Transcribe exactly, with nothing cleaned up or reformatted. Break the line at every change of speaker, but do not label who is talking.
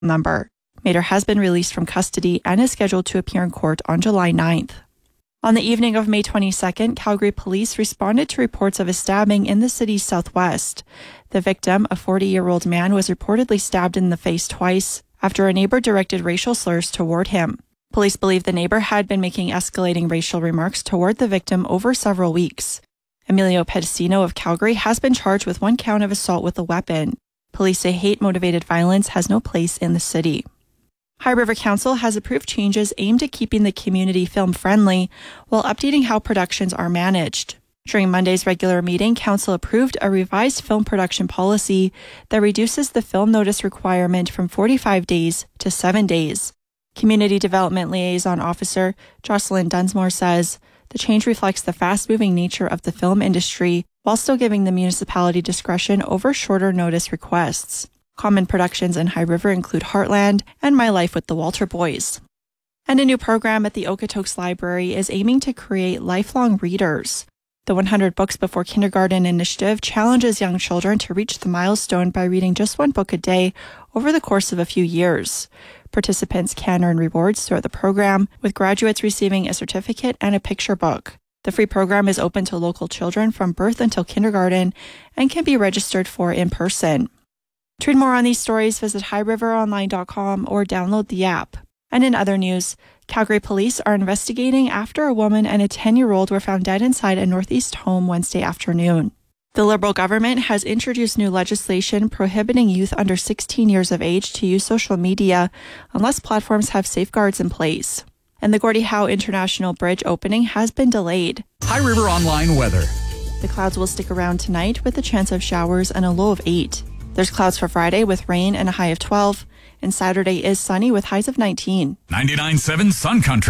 number. Mater has been released from custody and is scheduled to appear in court on July ninth. On the evening of May twenty-second, Calgary police responded to reports of a stabbing in the city's southwest. The victim, a forty-year-old man, was reportedly stabbed in the face twice after a neighbor directed racial slurs toward him. Police believe the neighbor had been making escalating racial remarks toward the victim over several weeks. Emilio Pedicino of Calgary has been charged with one count of assault with a weapon. Police say hate-motivated violence has no place in the city. High River Council has approved changes aimed at keeping the community film-friendly while updating how productions are managed. During Monday's regular meeting, Council approved a revised film production policy that reduces the film notice requirement from forty-five days to seven days. Community Development Liaison Officer Jocelyn Dunsmore says the change reflects the fast-moving nature of the film industry while still giving the municipality discretion over shorter notice requests. Common productions in High River include Heartland and My Life with the Walter Boys. And a new program at the Okotoks Library is aiming to create lifelong readers. The one hundred Books Before Kindergarten initiative challenges young children to reach the milestone by reading just one book a day over the course of a few years. Participants can earn rewards throughout the program, with graduates receiving a certificate and a picture book. The free program is open to local children from birth until kindergarten and can be registered for in person. To read more on these stories, visit high river online dot com or download the app. And in other news, Calgary police are investigating after a woman and a ten-year-old were found dead inside a northeast home Wednesday afternoon. The Liberal government has introduced new legislation prohibiting youth under sixteen years of age to use social media unless platforms have safeguards in place. And the Gordie Howe International Bridge opening has been delayed.
High River Online weather.
The clouds will stick around tonight with a chance of showers and a low of eight. There's clouds for Friday with rain and a high of twelve, and Saturday is sunny with highs of nineteen.
ninety-nine point seven Sun Country.